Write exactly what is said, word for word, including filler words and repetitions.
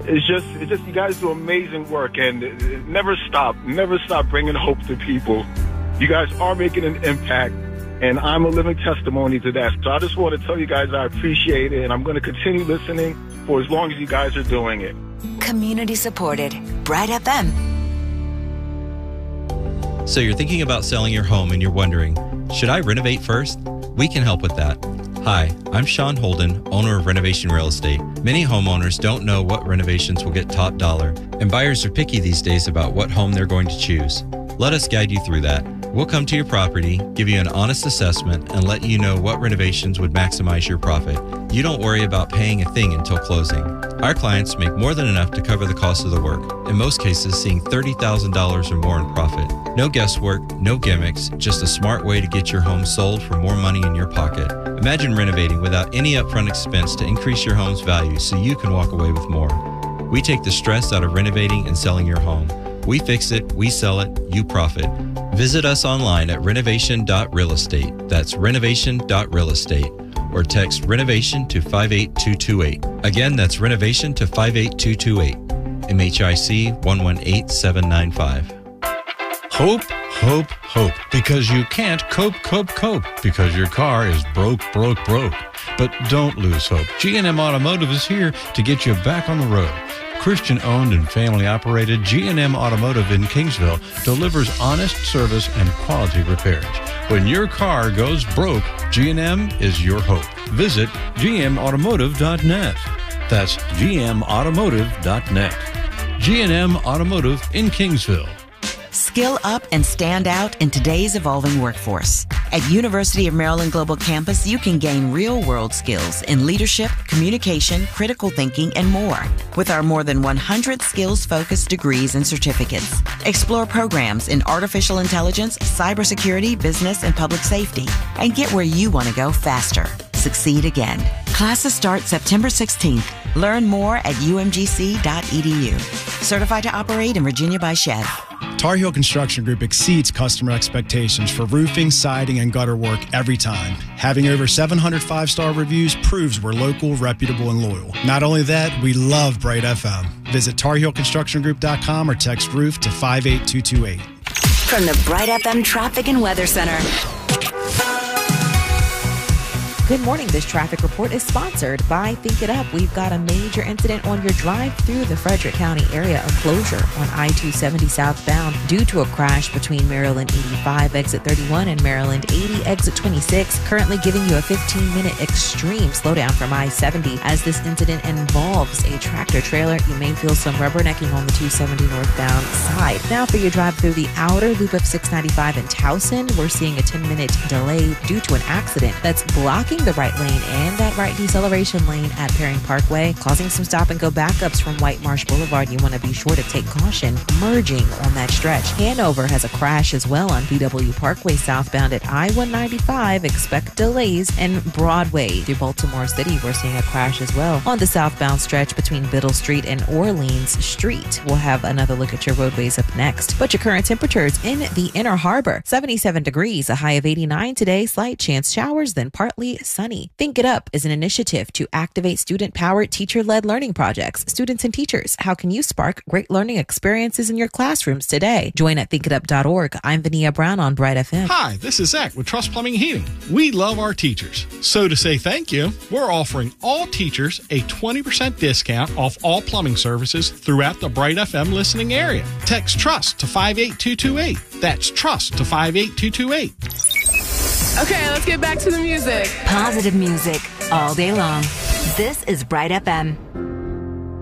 it's just, it's just, you guys do amazing work, and never stop, never stop bringing hope to people. You guys are making an impact, and I'm a living testimony to that. So I just want to tell you guys I appreciate it, and I'm going to continue listening for as long as you guys are doing it. Community supported. Bright F M. So you're thinking about selling your home and you're wondering, should I renovate first? We can help with that. Hi, I'm Sean Holden, owner of Renovation Real Estate. Many homeowners don't know what renovations will get top dollar, and buyers are picky these days about what home they're going to choose. Let us guide you through that. We'll come to your property, give you an honest assessment, and let you know what renovations would maximize your profit. You don't worry about paying a thing until closing. Our clients make more than enough to cover the cost of the work, in most cases seeing thirty thousand dollars or more in profit. No guesswork, no gimmicks, just a smart way to get your home sold for more money in your pocket. Imagine renovating without any upfront expense to increase your home's value so you can walk away with more. We take the stress out of renovating and selling your home. We fix it, we sell it, you profit. Visit us online at renovation dot real estate. That's renovation dot real estate. Or text renovation to five eight two two eight. Again, that's renovation to five eight two two eight. M H I C one one eight seven nine five. Hope, hope, hope. Because you can't cope, cope, cope. Because your car is broke, broke, broke. But don't lose hope. G and M Automotive is here to get you back on the road. Christian-owned and family-operated G and M Automotive in Kingsville delivers honest service and quality repairs. When your car goes broke, G and M is your hope. Visit G M automotive dot net. That's G M automotive dot net. G and M Automotive in Kingsville. Skill up and stand out in today's evolving workforce. At University of Maryland Global Campus, you can gain real-world skills in leadership, communication, critical thinking, and more. With our more than one hundred skills-focused degrees and certificates. Explore programs in artificial intelligence, cybersecurity, business, and public safety. And get where you want to go faster. Succeed again. Classes start September sixteenth. Learn more at u m g c dot e d u. Certified to operate in Virginia by Chev. Tar Heel Construction Group exceeds customer expectations for roofing, siding, and gutter work every time. Having over seven hundred five-star reviews proves we're local, reputable, and loyal. Not only that, we love Bright F M. Visit tar heel construction group dot com or text roof to five eight two two eight. From the Bright F M Traffic and Weather Center. Good morning. This traffic report is sponsored by Think It Up. We've got a major incident on your drive through the Frederick County area. A closure on I two seventy southbound due to a crash between Maryland eighty-five exit thirty-one and Maryland eighty exit twenty-six. Currently giving you a fifteen minute extreme slowdown from I seventy. As this incident involves a tractor trailer, you may feel some rubbernecking on the two seventy northbound side. Now for your drive through the outer loop of six ninety-five in Towson, we're seeing a ten minute delay due to an accident that's blocking the right lane and that right deceleration lane at Perring Parkway, causing some stop and go backups from White Marsh Boulevard. You want to be sure to take caution merging on that stretch. Hanover has a crash as well on B W Parkway southbound at I one ninety-five. Expect delays. And Broadway through Baltimore City, we're seeing a crash as well on the southbound stretch between Biddle Street and Orleans Street. We'll have another look at your roadways up next. But your current temperatures in the Inner Harbor, seventy-seven degrees, a high of eighty-nine today, slight chance showers, then partly sunny. Think It Up is an initiative to activate student-powered, teacher-led learning projects. Students and teachers, how can you spark great learning experiences in your classrooms today? Join at think it up dot org. I'm Vania Brown on Bright F M. Hi, this is Zach with Trust Plumbing and Heating. We love our teachers. So to say thank you, we're offering all teachers a twenty percent discount off all plumbing services throughout the Bright F M listening area. Text TRUST to five eight two two eight. That's TRUST to five eight two two eight. Okay, let's get back to the music. Positive music all day long. This is Bright F M.